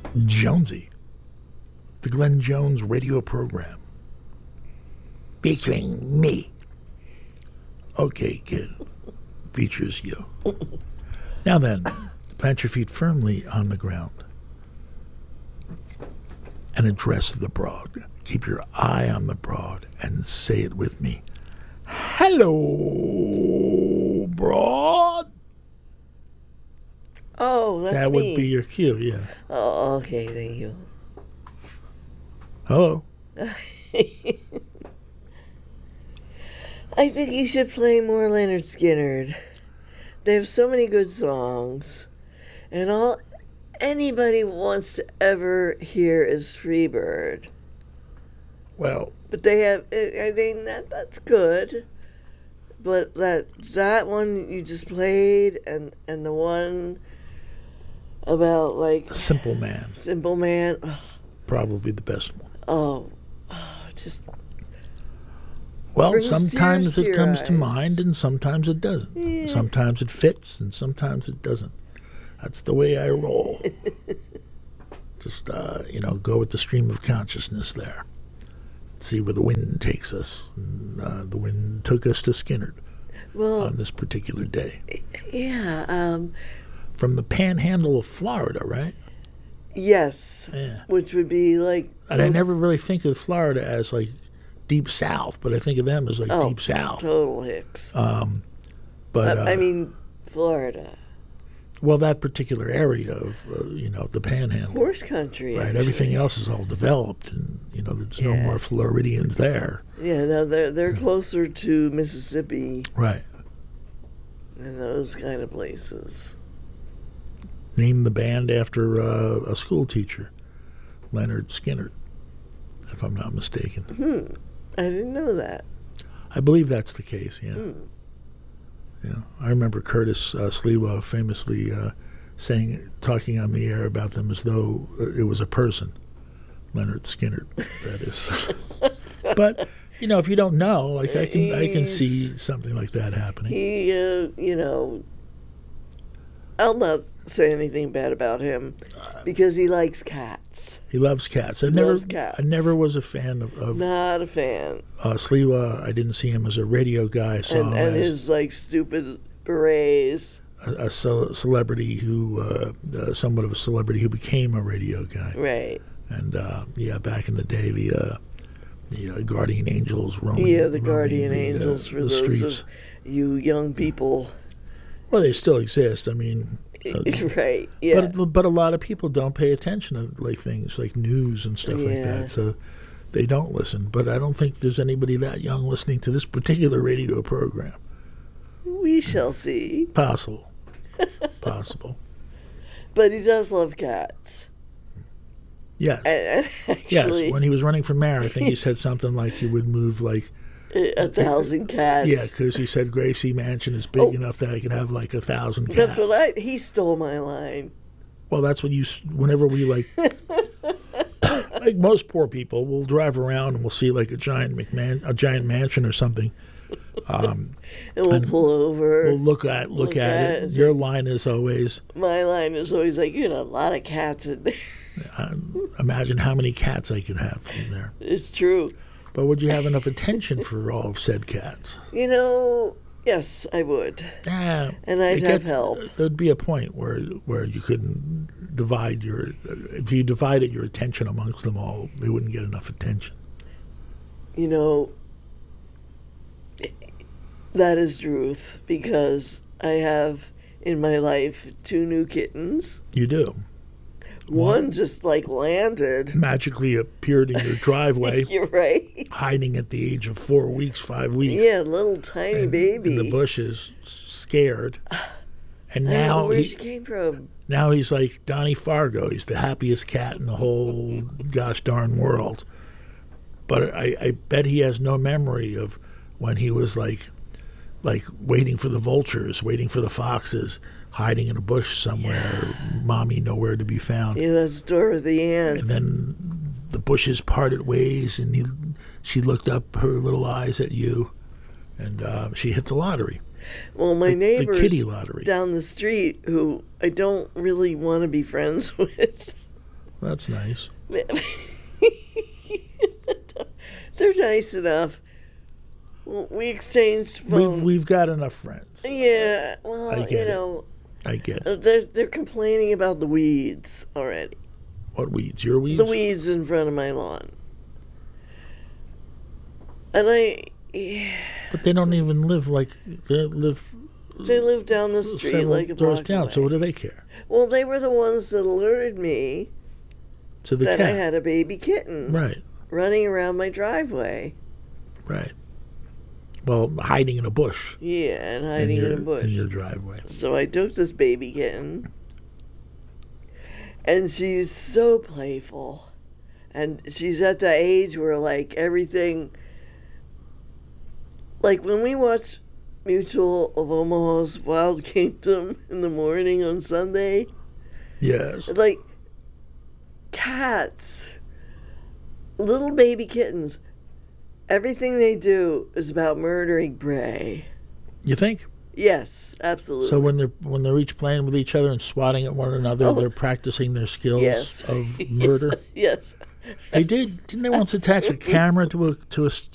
Jonesy, the Glenn Jones radio program. Featuring me. Okay, kid. Features you. Now then, plant your feet firmly on the ground and address the broad. Keep your eye on the broad and say it with me. Hello, broad. Oh, that's that would me. be your cue, yeah. Oh, okay, thank you. Hello. I think you should play more Leonard Skinner. They have so many good songs. And all anybody wants to ever hear is Freebird. Well, but they have, I think that's good. But that one you just played and the one about like Simple Man. Simple Man. Oh, probably the best one. Just well, sometimes tears it comes to to your mind and sometimes it doesn't. Yeah. Sometimes it fits and sometimes it doesn't. That's the way I roll. Just, go with the stream of consciousness there. See where the wind takes us. And, the wind took us to Skinner on this particular day. Yeah. From the panhandle of Florida, right? Yes. Yeah. Which would be like... And I never really think of Florida as like deep south, but I think of them as like deep south. Total hicks. But I mean, Florida. Well, that particular area of, the panhandle. Horse country. Right. Actually. Everything else is all developed, and, there's no more Floridians there. Yeah, no, they're closer to Mississippi. Right. And those kind of places. Named the band after a school teacher, Leonard Skinner, if I'm not mistaken. I didn't know that. I believe that's the case, yeah. Yeah, I remember Curtis Sliwa famously talking on the air about them as though it was a person, Leonard Skinner, that is. But if you don't know, like I can see something like that happening. He, I'll not say anything bad about him because he likes cats. He loves cats. I never was a fan of. Not a fan. Sliwa, I didn't see him as a radio guy. I saw him and as his like stupid berets. A celebrity who, somewhat of a celebrity who became a radio guy. Right. And back in the day, the guardian angels roaming. Yeah, the guardian angels for those streets. of you young people. Well, they still exist. I mean. Right. Yeah. But a lot of people don't pay attention to like things like news and stuff like that, so they don't listen. But I don't think there's anybody that young listening to this particular radio program. We shall see. Possible. But he does love cats. Yes. Actually, yes. When he was running for mayor, I think he said something like he would move like 1,000 cats. Yeah, because he said Gracie Mansion is big enough that I can have like 1,000 cats. That's what he stole my line. Well, that's what whenever we like most poor people, we'll drive around and we'll see like a giant mansion or something. And we'll pull over. We'll look at it. Your line is always. My line is always like, you got a lot of cats in there. Imagine how many cats I could have in there. It's true. But would you have enough attention for all of said cats? Yes, I would. And I'd have help. There'd be a point where you couldn't divide if you divided your attention amongst them all, they wouldn't get enough attention. That is truth, because I have in my life 2 new kittens. You do. One just like landed. Magically appeared in your driveway. You're right. Hiding at the age of 4 weeks, 5 weeks. Yeah, little tiny baby. In the bushes, scared. And I don't know now where she came from. Now he's like Donnie Fargo. He's the happiest cat in the whole gosh darn world. But I bet he has no memory of when he was like waiting for the vultures, waiting for the foxes, hiding in a bush somewhere, mommy nowhere to be found. Yeah, that's Dorothy Ann. And then the bushes parted ways, and she looked up her little eyes at you, and she hit the lottery. Well, my neighbors the kitty lottery down the street, who I don't really want to be friends with. That's nice. They're nice enough. We exchanged phone. We've got enough friends. Yeah, well, I get it. I get it. They're complaining about the weeds already. What weeds? Your weeds? The weeds in front of my lawn. And But they don't even live like they live. They live down the street several like a doors block down. away. So what do they care? Well, they were the ones that alerted me To the that cat. I had a baby kitten Right. running around my driveway. Right. Well, hiding in a bush. Yeah, and hiding in a bush. In your driveway. So I took this baby kitten, and she's so playful. And she's at the age where, like, everything... Like, when we watch Mutual of Omaha's Wild Kingdom in the morning on Sunday, Yes. like, cats, little baby kittens, everything they do is about murdering prey. You think? Yes, absolutely. So when they're each playing with each other and swatting at one another, they're practicing their skills Yes. of murder. Yes. Didn't they once attach a camera to a